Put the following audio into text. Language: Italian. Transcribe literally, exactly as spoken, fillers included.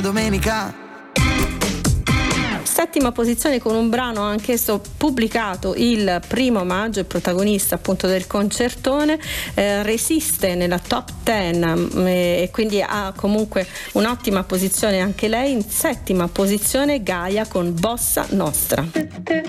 domenica. Settima posizione con un brano anch'esso pubblicato il primo maggio, il protagonista appunto del concertone, eh, resiste nella top dieci eh, e quindi ha comunque un'ottima posizione anche lei. In settima posizione Gaia con Bossa Nostra.